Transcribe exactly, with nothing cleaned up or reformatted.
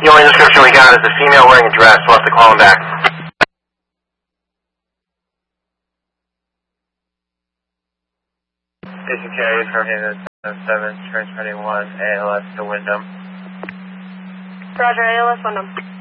The only description we got is a female wearing a dress. We'll have to call him back. Station carried from Haven seven, transmitting one, A L S to Wyndham. Roger, A L S Wyndham.